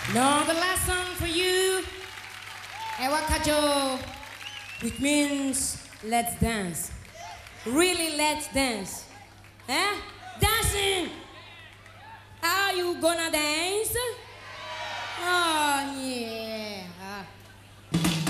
Now the last song for you, Ewakajo, which means let's dance. Really, let's dance. Eh? Dancing! How you gonna dance?